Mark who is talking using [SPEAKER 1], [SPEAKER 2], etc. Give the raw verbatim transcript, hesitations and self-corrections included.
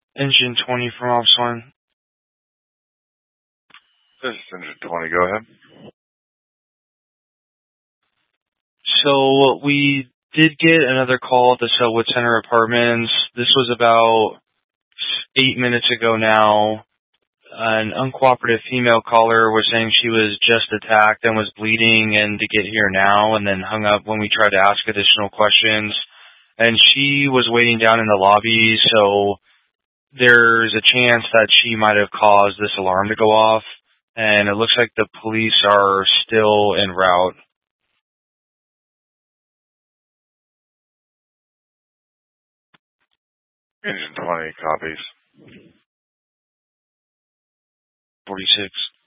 [SPEAKER 1] Engine twenty from Office one.
[SPEAKER 2] This is Engine twenty, go ahead.
[SPEAKER 1] So we did get another call at the Selwood Center Apartments. This was about eight minutes ago now. An uncooperative female caller was saying she was just attacked and was bleeding and to get here now, and then hung up when we tried to ask additional questions. And she was waiting down in the lobby, so there's a chance that she might have caused this alarm to go off. And it looks like the police are still en route.
[SPEAKER 2] Engine twenty copies.
[SPEAKER 1] forty-six.